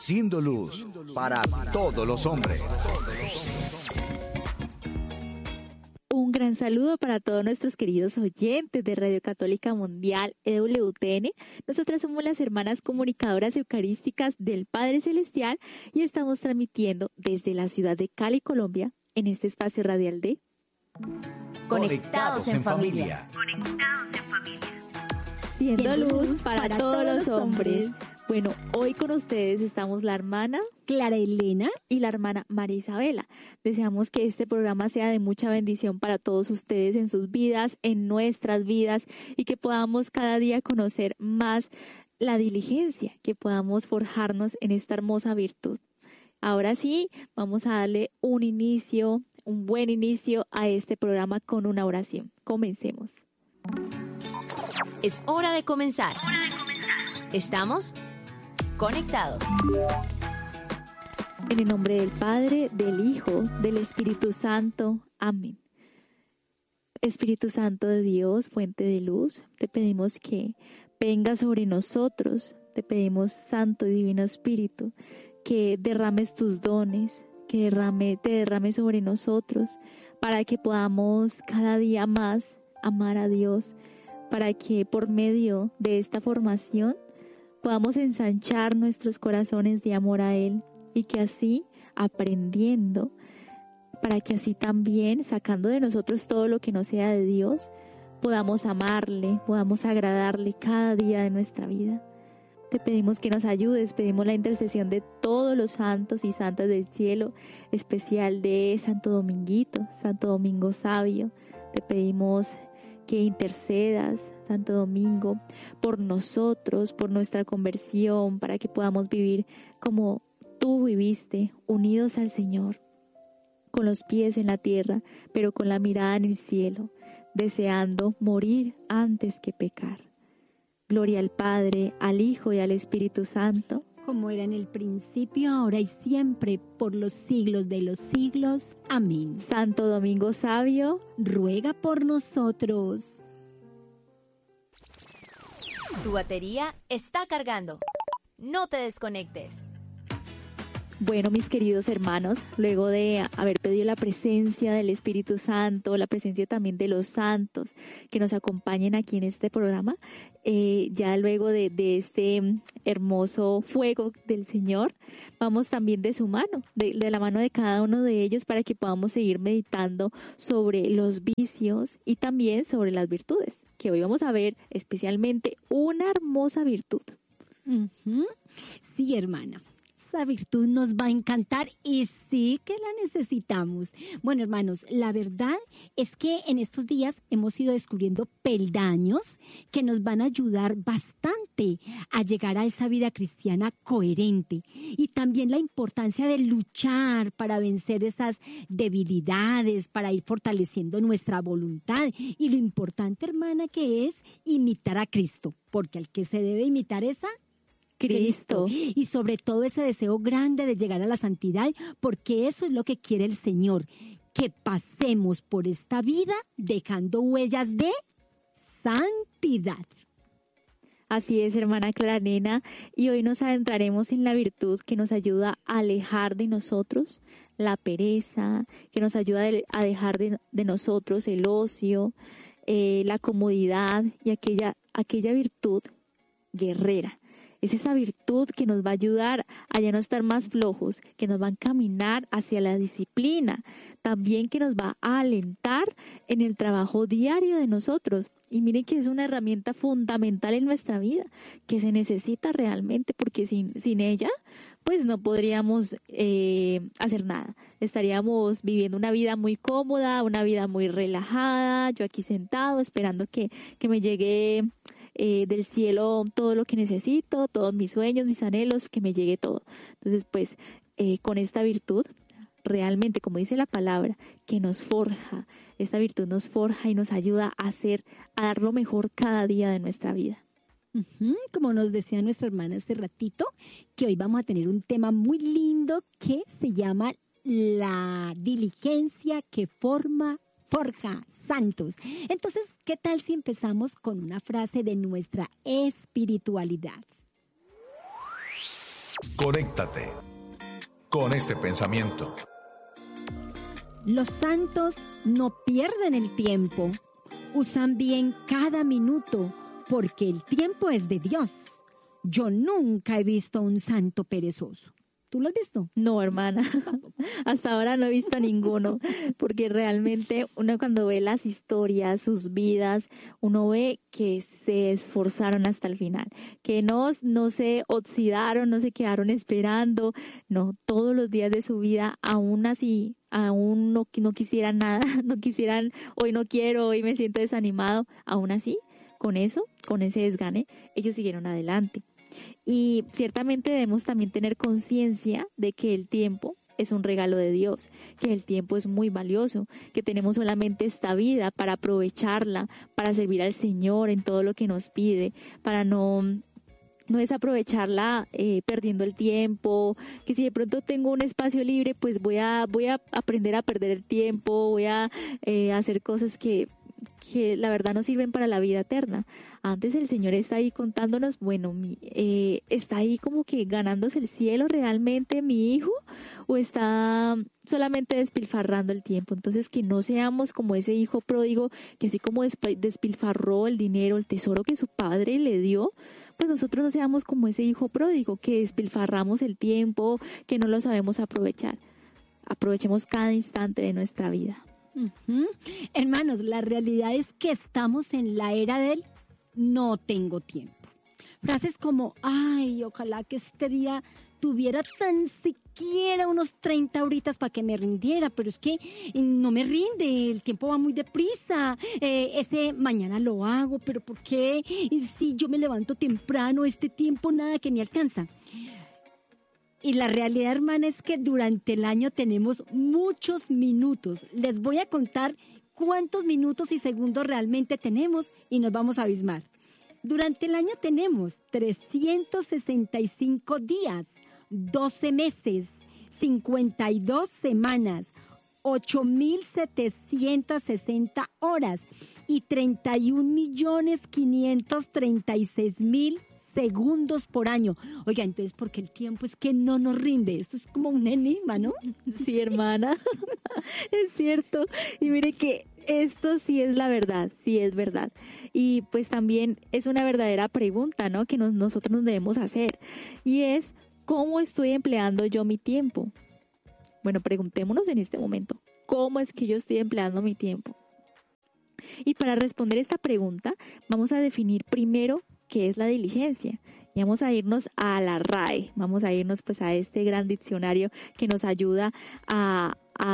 siendo luz para todos los hombres. Un gran saludo para todos nuestros queridos oyentes de Radio Católica Mundial EWTN. Nosotras somos las hermanas comunicadoras eucarísticas del Padre Celestial y estamos transmitiendo desde la ciudad de Cali, Colombia, en este espacio radial de Conectados en familia. Siendo luz para todos los hombres. Bueno, hoy con ustedes estamos la hermana Clara Elena y la hermana María Isabela. Deseamos que este programa sea de mucha bendición para todos ustedes en sus vidas, en nuestras vidas, y que podamos cada día conocer más la diligencia, que podamos forjarnos en esta hermosa virtud. Ahora sí, vamos a darle un buen inicio a este programa con una oración. Comencemos. Es hora de comenzar. Estamos conectados. En el nombre del Padre, del Hijo, del Espíritu Santo. Amén. Espíritu Santo de Dios, fuente de luz, te pedimos que venga sobre nosotros. Te pedimos, Santo y Divino Espíritu, que derrames tus dones, que te derrames sobre nosotros, para que podamos cada día más amar a Dios, para que por medio de esta formación podamos ensanchar nuestros corazones de amor a Él, y que así, aprendiendo, para que así también, sacando de nosotros todo lo que no sea de Dios, podamos amarle, podamos agradarle cada día de nuestra vida. Te pedimos que nos ayudes, pedimos la intercesión de todos los santos y santas del cielo, especial de Santo Dominguito, Santo Domingo Sabio. Te pedimos que intercedas, Santo Domingo, por nosotros, por nuestra conversión, para que podamos vivir como tú viviste, unidos al Señor, con los pies en la tierra, pero con la mirada en el cielo, deseando morir antes que pecar. Gloria al Padre, al Hijo y al Espíritu Santo, como era en el principio, ahora y siempre, por los siglos de los siglos. Amén. Santo Domingo Sabio, ruega por nosotros. Tu batería está cargando. No te desconectes. Bueno, mis queridos hermanos, luego de haber pedido la presencia del Espíritu Santo, la presencia también de los santos que nos acompañen aquí en este programa, ya luego de este hermoso fuego del Señor, vamos también de su mano, de la mano de cada uno de ellos, para que podamos seguir meditando sobre los vicios y también sobre las virtudes, que hoy vamos a ver especialmente una hermosa virtud. Sí, hermana. Esa virtud nos va a encantar y sí que la necesitamos. Bueno, hermanos, la verdad es que en estos días hemos ido descubriendo peldaños que nos van a ayudar bastante a llegar a esa vida cristiana coherente, y también la importancia de luchar para vencer esas debilidades, para ir fortaleciendo nuestra voluntad, y lo importante, hermana, que es imitar a Cristo, porque al que se debe imitar es a Cristo. Y sobre todo ese deseo grande de llegar a la santidad, porque eso es lo que quiere el Señor, que pasemos por esta vida dejando huellas de santidad. Así es, hermana Clarena, y hoy nos adentraremos en la virtud que nos ayuda a alejar de nosotros la pereza, que nos ayuda a dejar de nosotros el ocio, la comodidad, y aquella virtud guerrera. Es esa virtud que nos va a ayudar a ya no estar más flojos, que nos va a encaminar hacia la disciplina, también que nos va a alentar en el trabajo diario de nosotros. Y miren que es una herramienta fundamental en nuestra vida, que se necesita realmente, porque sin ella, pues no podríamos hacer nada. Estaríamos viviendo una vida muy cómoda, una vida muy relajada, yo aquí sentado esperando que me llegue del cielo todo lo que necesito, todos mis sueños, mis anhelos, que me llegue todo. Entonces, pues, con esta virtud, realmente, como dice la palabra, que nos forja, esta virtud nos forja y nos ayuda a dar lo mejor cada día de nuestra vida. Como nos decía nuestra hermana hace ratito, que hoy vamos a tener un tema muy lindo que se llama la diligencia que forja santos. Entonces, ¿qué tal si empezamos con una frase de nuestra espiritualidad? Conéctate con este pensamiento. Los santos no pierden el tiempo, usan bien cada minuto, porque el tiempo es de Dios. Yo nunca he visto a un santo perezoso. ¿Tú lo has visto? No, hermana, hasta ahora no he visto ninguno, porque realmente uno cuando ve las historias, sus vidas, uno ve que se esforzaron hasta el final, que no se oxidaron, no se quedaron esperando, no, todos los días de su vida, aún así, aún no quisieran nada, no quisieran, hoy no quiero, hoy me siento desanimado, aún así, con eso, con ese desgane, ellos siguieron adelante. Y ciertamente debemos también tener conciencia de que el tiempo es un regalo de Dios, que el tiempo es muy valioso, que tenemos solamente esta vida para aprovecharla, para servir al Señor en todo lo que nos pide, para no desaprovecharla perdiendo el tiempo, que si de pronto tengo un espacio libre, pues voy a aprender a perder el tiempo, voy a hacer cosas que la verdad no sirven para la vida eterna. Antes el Señor está ahí contándonos, bueno, ¿está ahí como que ganándose el cielo realmente mi hijo? ¿O está solamente despilfarrando el tiempo? Entonces que no seamos como ese hijo pródigo que así como despilfarró el dinero, el tesoro que su padre le dio, pues nosotros no seamos como ese hijo pródigo que despilfarramos el tiempo, que no lo sabemos aprovechar. Aprovechemos cada instante de nuestra vida. Uh-huh. Hermanos, la realidad es que estamos en la era del no tengo tiempo. Frases como, ay, ojalá que este día tuviera tan siquiera unos 30 horitas para que me rindiera, pero es que no me rinde, el tiempo va muy deprisa, ese mañana lo hago, pero ¿por qué? Si yo me levanto temprano, este tiempo nada que me alcanza. Y la realidad, hermana, es que durante el año tenemos muchos minutos. Les voy a contar cuántos minutos y segundos realmente tenemos y nos vamos a abismar. Durante el año tenemos 365 días, 12 meses, 52 semanas, 8.760 horas y 31.536.000 segundos por año. Oiga, entonces, porque el tiempo es que no nos rinde. Esto es como un enigma, ¿no? Sí, hermana, es cierto. Y mire que esto sí es la verdad, sí es verdad. Y pues también es una verdadera pregunta, ¿no? Que nosotros nos debemos hacer. Y es, ¿cómo estoy empleando yo mi tiempo? Bueno, preguntémonos en este momento, ¿cómo es que yo estoy empleando mi tiempo? Y para responder esta pregunta, vamos a definir primero qué es la diligencia. Y vamos a irnos a la RAE, vamos a irnos pues a este gran diccionario que nos ayuda a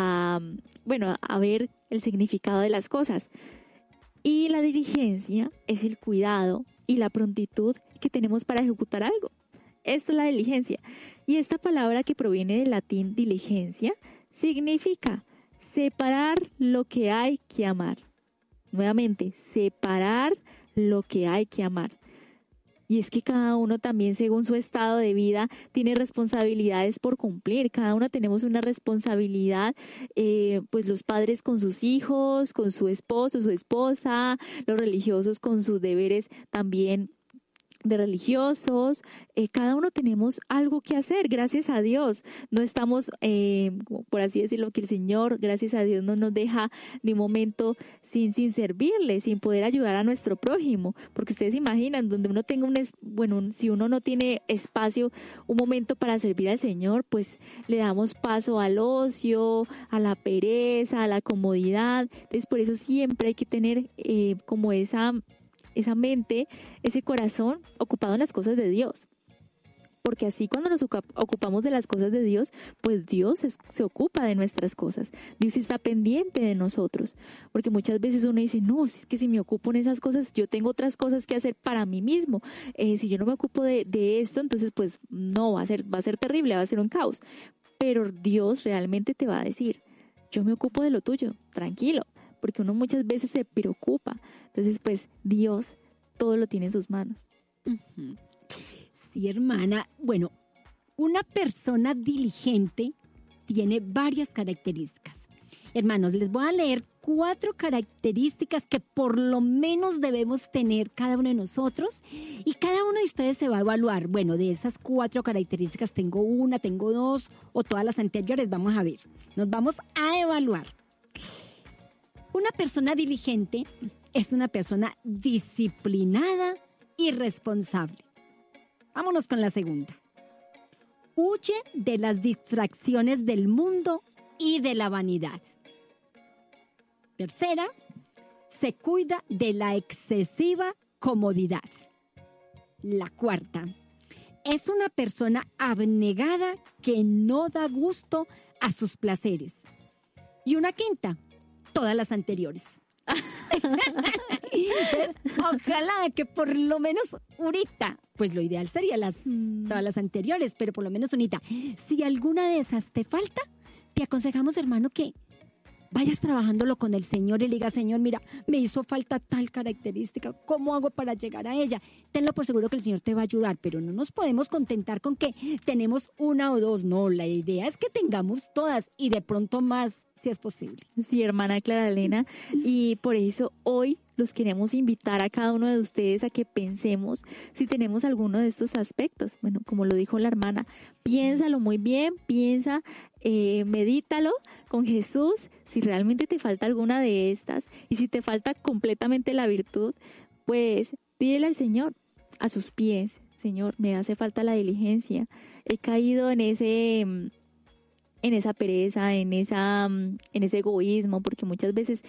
ver el significado de las cosas. Y la diligencia es el cuidado y la prontitud que tenemos para ejecutar algo. Esta es la diligencia. Y esta palabra que proviene del latín diligencia significa separar lo que hay que amar. Nuevamente, separar lo que hay que amar. Y es que cada uno también, según su estado de vida, tiene responsabilidades por cumplir. Cada uno tenemos una responsabilidad, pues los padres con sus hijos, con su esposo, su esposa, los religiosos con sus deberes también de religiosos. Cada uno tenemos algo que hacer, gracias a Dios. No estamos, por así decirlo, que el Señor, gracias a Dios, no nos deja de un momento sin servirle, sin poder ayudar a nuestro prójimo. Porque ustedes imaginan, donde uno tenga si uno no tiene espacio, un momento para servir al Señor, pues le damos paso al ocio, a la pereza, a la comodidad. Entonces, por eso siempre hay que tener como esa mente, ese corazón ocupado en las cosas de Dios. Porque así cuando nos ocupamos de las cosas de Dios, pues Dios se ocupa de nuestras cosas. Dios está pendiente de nosotros. Porque muchas veces uno dice, no, es que si me ocupo en esas cosas, yo tengo otras cosas que hacer para mí mismo. Si yo no me ocupo de esto, entonces pues no, va a ser terrible, va a ser un caos. Pero Dios realmente te va a decir, yo me ocupo de lo tuyo, tranquilo. Porque uno muchas veces se preocupa. Entonces, pues, Dios todo lo tiene en sus manos. Uh-huh. Sí, hermana. Bueno, una persona diligente tiene varias características. Hermanos, les voy a leer 4 características que por lo menos debemos tener cada uno de nosotros y cada uno de ustedes se va a evaluar. Bueno, de esas 4 características tengo una, tengo 2 o todas las anteriores, vamos a ver. Nos vamos a evaluar. Una persona diligente es una persona disciplinada y responsable. Vámonos con la segunda. Huye de las distracciones del mundo y de la vanidad. Tercera, se cuida de la excesiva comodidad. La cuarta, es una persona abnegada que no da gusto a sus placeres. Y una quinta, todas las anteriores. Ojalá que por lo menos unita, pues lo ideal sería todas las anteriores, pero por lo menos unita. Si alguna de esas te falta, te aconsejamos, hermano, que vayas trabajándolo con el Señor y le digas, Señor, mira, me hizo falta tal característica, ¿cómo hago para llegar a ella? Tenlo por seguro que el Señor te va a ayudar, pero no nos podemos contentar con que tenemos una o dos. No, la idea es que tengamos todas y de pronto más, si es posible. Sí, hermana Clara Elena, y por eso hoy los queremos invitar a cada uno de ustedes a que pensemos si tenemos alguno de estos aspectos. Bueno, como lo dijo la hermana, piénsalo muy bien, medítalo con Jesús, si realmente te falta alguna de estas y si te falta completamente la virtud, pues pídele al Señor a sus pies. Señor, me hace falta la diligencia, he caído en esa pereza, en ese egoísmo, porque muchas veces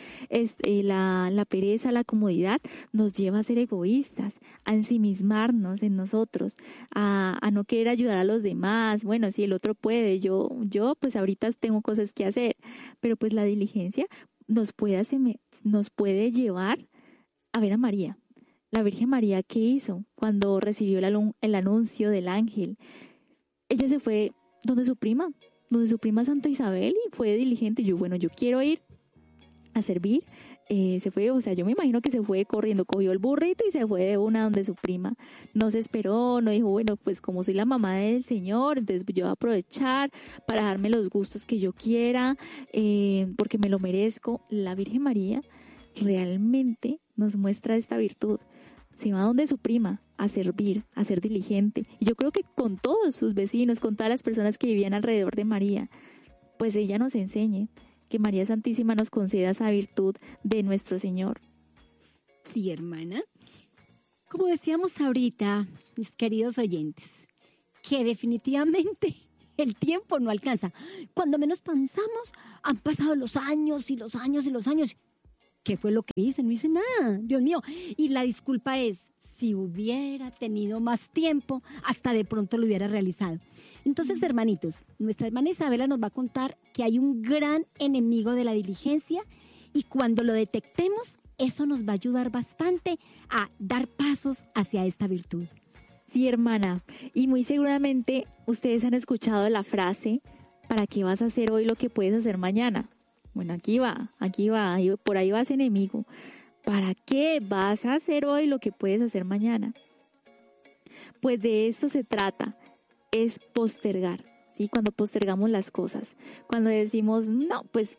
la pereza, la comodidad nos lleva a ser egoístas, a ensimismarnos en nosotros, a no querer ayudar a los demás. Bueno, si el otro puede, yo pues ahorita tengo cosas que hacer, pero pues la diligencia nos puede llevar a ver a María. La Virgen María, ¿qué hizo cuando recibió el anuncio del ángel? Ella se fue donde su prima Santa Isabel, y fue diligente. Yo quiero ir a servir. Se fue, yo me imagino que se fue corriendo, cogió el burrito y se fue de una donde su prima. No se esperó, no dijo, bueno, pues como soy la mamá del Señor, entonces yo voy a aprovechar para darme los gustos que yo quiera, porque me lo merezco. La Virgen María realmente nos muestra esta virtud. Se va donde su prima a servir, a ser diligente. Y yo creo que con todos sus vecinos, con todas las personas que vivían alrededor de María, pues ella nos enseñe que María Santísima nos conceda esa virtud de nuestro Señor. Sí, hermana. Como decíamos ahorita, mis queridos oyentes, que definitivamente el tiempo no alcanza. Cuando menos pensamos, han pasado los años y los años y los años. ¿Qué fue lo que hice? No hice nada, Dios mío. Y la disculpa es, si hubiera tenido más tiempo, hasta de pronto lo hubiera realizado. Entonces, hermanitos, nuestra hermana Isabela nos va a contar que hay un gran enemigo de la diligencia y cuando lo detectemos, eso nos va a ayudar bastante a dar pasos hacia esta virtud. Sí, hermana, y muy seguramente ustedes han escuchado la frase, ¿para qué vas a hacer hoy lo que puedes hacer mañana? Bueno, aquí va, por ahí va ese enemigo. ¿Para qué vas a hacer hoy lo que puedes hacer mañana? Pues de esto se trata, es postergar, ¿sí? Cuando postergamos las cosas, cuando decimos, no, pues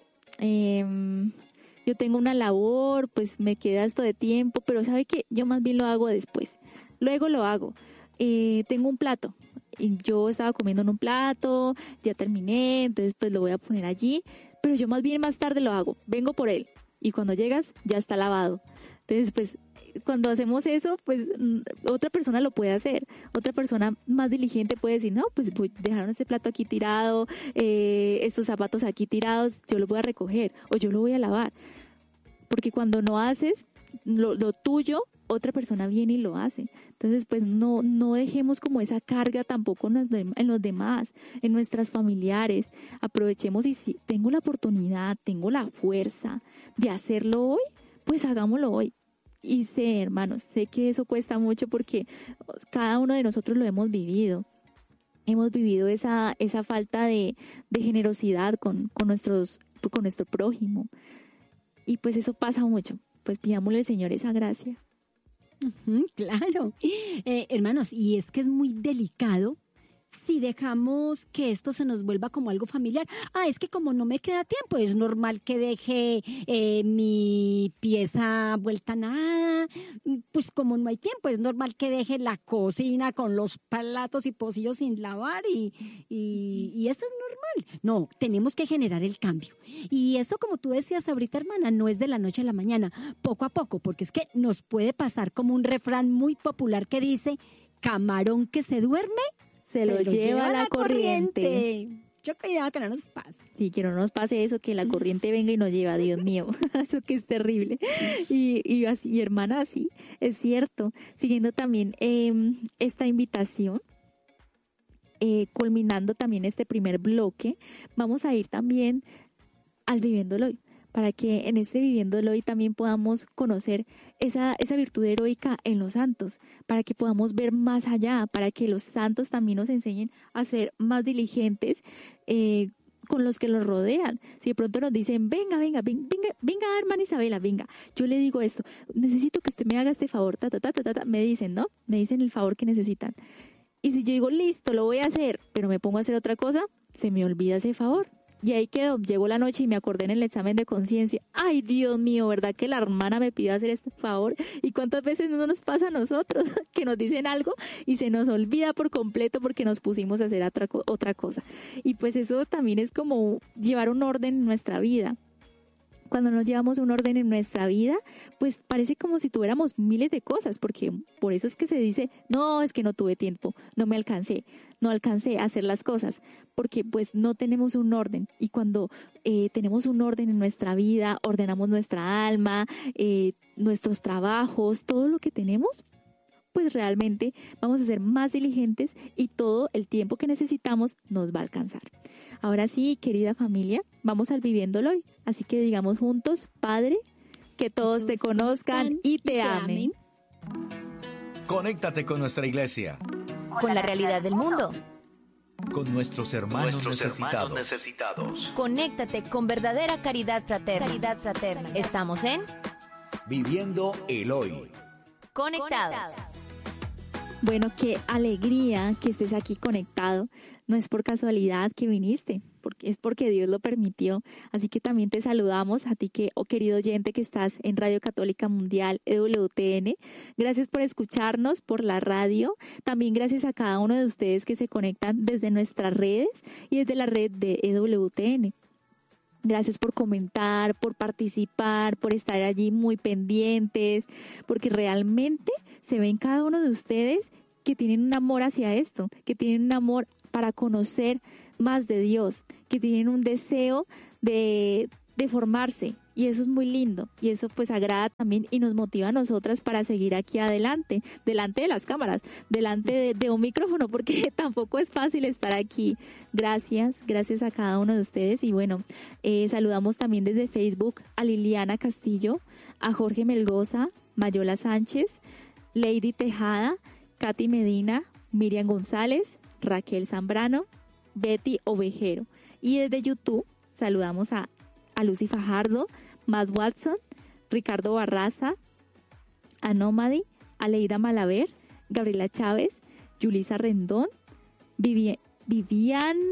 yo tengo una labor, pues me queda esto de tiempo, pero ¿sabe qué? Yo más bien lo hago después, luego lo hago. Tengo un plato, y yo estaba comiendo en un plato, ya terminé, entonces pues lo voy a poner allí, pero yo más bien más tarde lo hago, vengo por él, y cuando llegas ya está lavado. Entonces pues cuando hacemos eso, pues otra persona lo puede hacer, otra persona más diligente puede decir, no, pues dejaron este plato aquí tirado, estos zapatos aquí tirados, yo los voy a recoger, o yo lo voy a lavar, porque cuando no haces lo tuyo, otra persona viene y lo hace. Entonces, pues no dejemos como esa carga tampoco en los demás, en nuestras familiares. Aprovechemos y si tengo la oportunidad, tengo la fuerza de hacerlo hoy, pues hagámoslo hoy. Y sé, hermanos, sé que eso cuesta mucho porque cada uno de nosotros lo hemos vivido. Hemos vivido esa falta de generosidad con nuestro prójimo. Y pues eso pasa mucho. Pues pidámosle al Señor esa gracia. Claro. Hermanos, y es que es muy delicado si dejamos que esto se nos vuelva como algo familiar? Es que como no me queda tiempo, es normal que deje mi pieza vuelta a nada. Pues como no hay tiempo, es normal que deje la cocina con los platos y pocillos sin lavar y eso es normal. No, tenemos que generar el cambio. Y eso, como tú decías ahorita, hermana, no es de la noche a la mañana, poco a poco, porque es que nos puede pasar como un refrán muy popular que dice: camarón que se duerme, se lo lleva la corriente. Yo cuidado que no nos pase. Sí, que no nos pase eso, que la corriente venga y nos lleva, Dios mío, eso que es terrible. Y así, hermana, así, es cierto. Siguiendo también esta invitación, culminando también este primer bloque, vamos a ir también al Viviéndolo Hoy, para que en este Viviéndolo Hoy también podamos conocer esa virtud heroica en los santos, para que podamos ver más allá, para que los santos también nos enseñen a ser más diligentes con los que los rodean. Si de pronto nos dicen, venga, hermana Isabela, venga, yo le digo esto, necesito que usted me haga este favor, me dicen, ¿no? Me dicen el favor que necesitan. Y si yo digo, listo, lo voy a hacer, pero me pongo a hacer otra cosa, se me olvida ese favor. Y ahí quedó, llegó la noche y me acordé en el examen de conciencia. Ay, Dios mío, ¿verdad que la hermana me pidió hacer este favor? ¿Y cuántas veces no nos pasa a nosotros que nos dicen algo y se nos olvida por completo porque nos pusimos a hacer otra cosa? Y pues eso también es como llevar un orden en nuestra vida. Cuando nos llevamos un orden en nuestra vida, pues parece como si tuviéramos miles de cosas, porque por eso es que se dice, no, es que no tuve tiempo, no alcancé a hacer las cosas, porque pues no tenemos un orden. Y cuando tenemos un orden en nuestra vida, ordenamos nuestra alma, nuestros trabajos, todo lo que tenemos, pues realmente vamos a ser más diligentes y todo el tiempo que necesitamos nos va a alcanzar. Ahora sí, querida familia, vamos al Viviéndolo Hoy. Así que digamos juntos, Padre, que todos te conozcan y te amen. Conéctate con nuestra iglesia. Con la realidad del mundo. Con nuestros hermanos necesitados. Conéctate con verdadera caridad fraterna. Estamos en Viviendo el Hoy. Conectados. Bueno, qué alegría que estés aquí conectado. No es por casualidad que viniste, es porque Dios lo permitió. Así que también te saludamos a ti, querido oyente que estás en Radio Católica Mundial, EWTN. Gracias por escucharnos por la radio. También gracias a cada uno de ustedes que se conectan desde nuestras redes y desde la red de EWTN. Gracias por comentar, por participar, por estar allí muy pendientes, porque realmente se ve en cada uno de ustedes que tienen un amor hacia esto, que tienen un amor para conocer más de Dios, que tienen un deseo de formarse, y eso es muy lindo, y eso pues agrada también y nos motiva a nosotras para seguir aquí adelante, delante de las cámaras, delante de un micrófono, porque tampoco es fácil estar aquí. Gracias a cada uno de ustedes. Y bueno, saludamos también desde Facebook a Liliana Castillo, a Jorge Melgoza, Mayola Sánchez, Lady Tejada, Katy Medina, Miriam González, Raquel Zambrano, Betty Ovejero. Y desde YouTube saludamos a Lucy Fajardo, Matt Watson, Ricardo Barraza, a Nómadi, a Leida Malaver, Gabriela Chávez, Yulisa Rendón, Vivian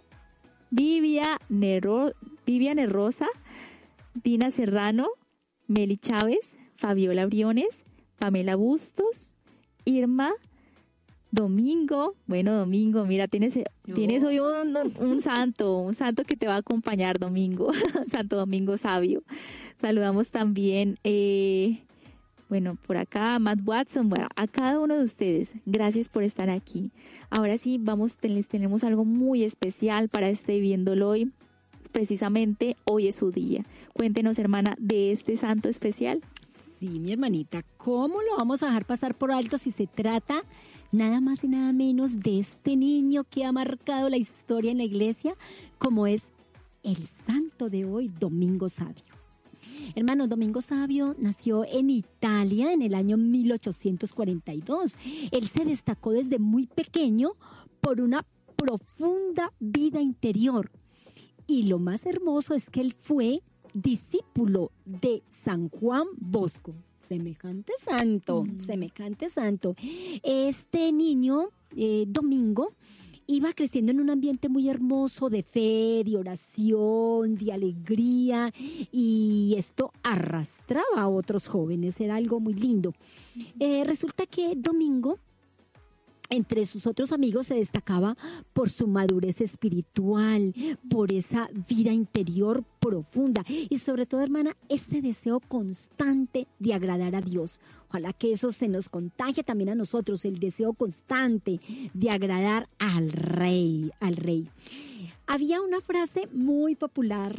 Rosa, Dina Serrano, Meli Chávez, Fabiola Briones, Pamela Bustos, Irma, Domingo, mira, tienes hoy un santo que te va a acompañar, Domingo, Santo Domingo Sabio. Saludamos también, por acá, Matt Watson, a cada uno de ustedes. Gracias por estar aquí. Ahora sí, les tenemos algo muy especial para este Viviéndolo Hoy. Precisamente hoy es su día. Cuéntenos, hermana, de este santo especial. Sí, mi hermanita, ¿cómo lo vamos a dejar pasar por alto si se trata nada más y nada menos de este niño que ha marcado la historia en la iglesia, como es el santo de hoy, Domingo Sabio? Hermano, Domingo Sabio nació en Italia en el año 1842. Él se destacó desde muy pequeño por una profunda vida interior. Y lo más hermoso es que él fue discípulo de San Juan Bosco. Semejante santo. Este niño, Domingo, iba creciendo en un ambiente muy hermoso de fe, de oración, de alegría, y esto arrastraba a otros jóvenes, era algo muy lindo. Resulta que Domingo, entre sus otros amigos, se destacaba por su madurez espiritual, por esa vida interior profunda y sobre todo, hermana, ese deseo constante de agradar a Dios. Ojalá que eso se nos contagie también a nosotros, el deseo constante de agradar al Rey, al Rey. Había una frase muy popular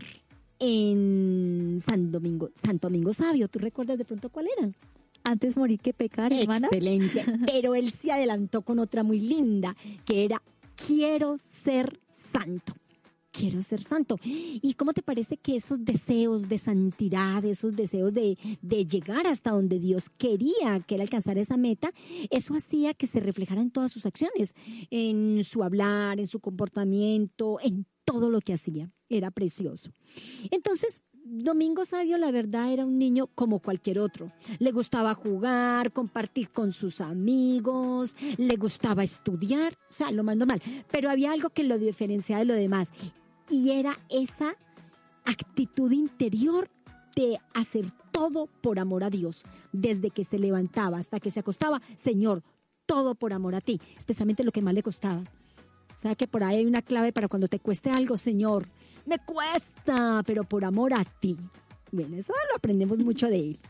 en Santo Domingo Sabio. ¿Tú recuerdas de pronto cuál era? Antes morir que pecar, hermana. Excelente, pero él se adelantó con otra muy linda, que era, quiero ser santo. Quiero ser santo. ¿Y cómo te parece que esos deseos de santidad, esos deseos de llegar hasta donde Dios quería que él alcanzara esa meta, eso hacía que se reflejara en todas sus acciones, en su hablar, en su comportamiento, en todo lo que hacía? Era precioso. Entonces, Domingo Sabio, la verdad, era un niño como cualquier otro. Le gustaba jugar, compartir con sus amigos, le gustaba estudiar, o sea, lo más normal. Pero había algo que lo diferenciaba de lo demás, y era esa actitud interior de hacer todo por amor a Dios. Desde que se levantaba hasta que se acostaba, Señor, todo por amor a ti, especialmente lo que más le costaba. O sea, que por ahí hay una clave para cuando te cueste algo, Señor, me cuesta, pero por amor a ti. Bueno, eso lo aprendemos mucho de él.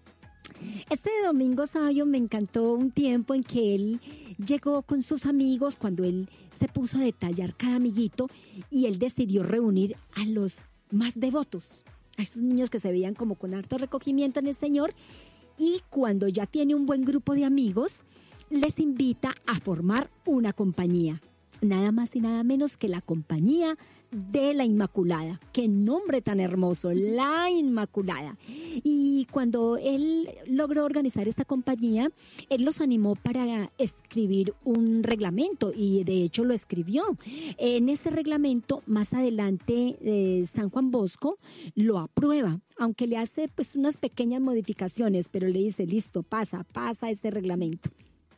Este Domingo Sabio me encantó un tiempo en que él llegó con sus amigos, cuando él se puso a detallar cada amiguito y él decidió reunir a los más devotos, a esos niños que se veían como con harto recogimiento en el Señor, y cuando ya tiene un buen grupo de amigos, les invita a formar una compañía. Nada más y nada menos que la Compañía de la Inmaculada. ¡Qué nombre tan hermoso! La Inmaculada. Y cuando él logró organizar esta compañía, él los animó para escribir un reglamento, y de hecho lo escribió. En ese reglamento, más adelante, San Juan Bosco lo aprueba, aunque le hace pues unas pequeñas modificaciones, pero le dice, listo, pasa ese reglamento.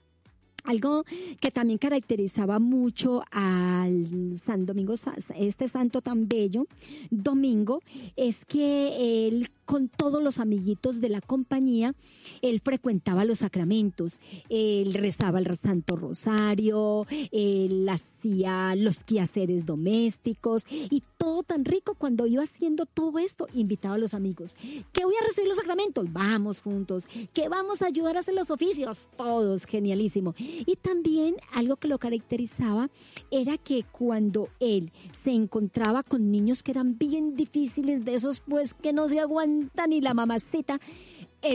Algo que también caracterizaba mucho al San Domingo, este santo tan bello, Domingo, es que él, con todos los amiguitos de la compañía, él frecuentaba los sacramentos, él rezaba el Santo Rosario, él hacía los quehaceres domésticos y todo tan rico. Cuando iba haciendo todo esto, invitaba a los amigos. ¿Que voy a recibir los sacramentos? Vamos juntos. ¿Que vamos a ayudar a hacer los oficios? Todos, genialísimo. Y también algo que lo caracterizaba era que cuando él se encontraba con niños que eran bien difíciles, de esos pues que no se aguantan ni la mamacita,